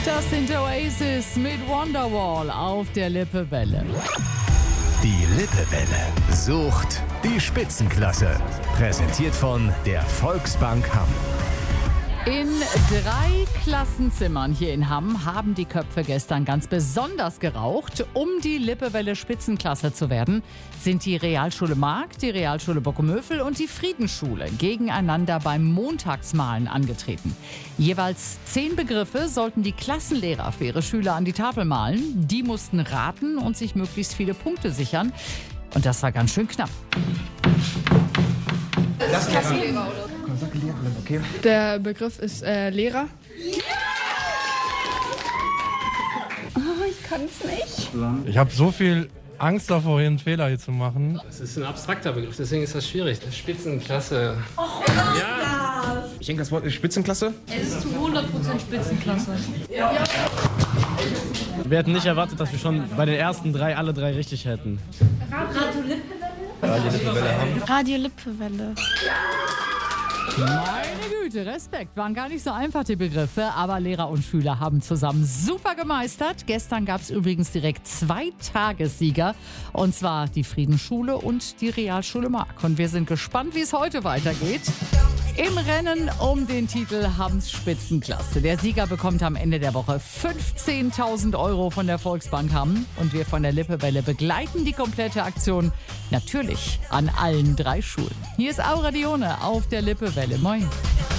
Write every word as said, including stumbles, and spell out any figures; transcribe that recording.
Das sind Oasis mit Wonderwall auf der Lippewelle. Die Lippewelle sucht die Spitzenklasse. Präsentiert von der Volksbank Hamm. In drei Klassenzimmern hier in Hamm haben die Köpfe gestern ganz besonders geraucht. Um die Lippewelle Spitzenklasse zu werden, sind die Realschule Mark, die Realschule Bockumövel und die Friedensschule gegeneinander beim Montagsmalen angetreten. Jeweils zehn Begriffe sollten die Klassenlehrer für ihre Schüler an die Tafel malen. Die mussten raten und sich möglichst viele Punkte sichern. Und das war ganz schön knapp. Das ist Klassenlehrer, oder? Okay. Der Begriff ist äh, Lehrer. Oh, ich kann es nicht. Ich habe so viel Angst davor, hier einen Fehler hier zu machen. Das ist ein abstrakter Begriff, deswegen ist das schwierig. Spitzenklasse. Oh, ja. Ich denke, das Wort ist Spitzenklasse. Es ist zu hundert Prozent Spitzenklasse. Ja. Wir hätten nicht erwartet, dass wir schon bei den ersten drei alle drei richtig hätten. Radio Lippewelle? Radio Lippewelle haben. Radio Lippewelle. Meine Güte, Respekt. Waren gar nicht so einfach, die Begriffe, aber Lehrer und Schüler haben zusammen super gemeistert. Gestern gab es übrigens direkt zwei Tagessieger, und zwar die Friedensschule und die Realschule Mark. Und wir sind gespannt, wie es heute weitergeht. Im Rennen um den Titel Hamms Spitzenklasse. Der Sieger bekommt am Ende der Woche fünfzehntausend Euro von der Volksbank Hamm. Und wir von der Lippewelle begleiten die komplette Aktion natürlich an allen drei Schulen. Hier ist Aura Dione auf der Lippewelle. Moin.